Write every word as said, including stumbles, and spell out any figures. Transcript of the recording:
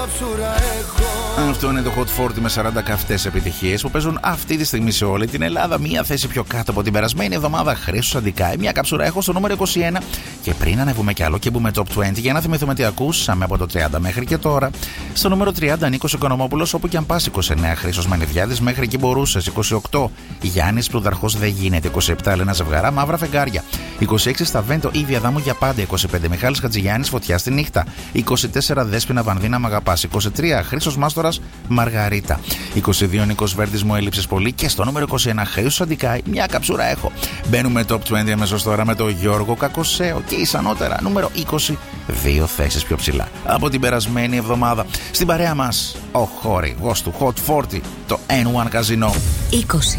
Αυτό είναι το Hot φορτί με σαράντα καυτές επιτυχίες που παίζουν αυτή τη στιγμή σε όλη την Ελλάδα. Μία θέση πιο κάτω από την περασμένη εβδομάδα. Χρήστος Αντικάη. Μια καψούρα έχω στο νούμερο είκοσι ένα. Και πριν ανέβουμε κι άλλο και μπούμε top είκοσι, για να θυμηθούμε τι ακούσαμε από το τριάντα μέχρι και τώρα. Στο νούμερο τριάντα Νίκος Οικονομόπουλος, όπου κι αν πας. είκοσι εννέα Χρήστος Μανιδιάδης, μέχρι εκεί μπορούσες. είκοσι οκτώ Γιάννης Πλουταρχός, δεν γίνεται. είκοσι επτά Ελένα Ζευγαρά, Μαύρα Φεγγάρια. είκοσι έξι Σταβέντο, Ήβια Δάμου για πάντα. είκοσι πέντε Μιχάλης Χατζηγιάννης, Φωτιά στη νύχτα. είκοσι τέσσερα Δέσποινα Βανδίνα, Μ' αγαπάς. είκοσι τρία Χρήστος Μάστορας, Μαργαρίτα. είκοσι δύο Νίκος Βέρτης, Μου έλειψες πολύ. Και στο νούμερο είκοσι ένα Χρήστος Αντικάη, μια καψούρα έχω. Μπαίνουμε top είκοσι αμέσως τώρα με το Γιώργο Κακοσέο και ισανότερα νούμερο είκοσι, δύο θέσεις πιο ψηλά από την περασμένη εβδομάδα. Στην παρέα μας ο χορηγός του Hot φορτί, το N one Casino. είκοσι